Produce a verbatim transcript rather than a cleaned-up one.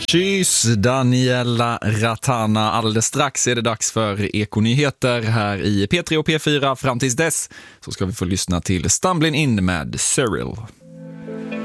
Tjus, Daniela Ratana. Alldeles strax är det dags för Ekonyheter här i P tre och P fyra. Fram tills dess så ska vi få lyssna till Stumbling In med Cyril.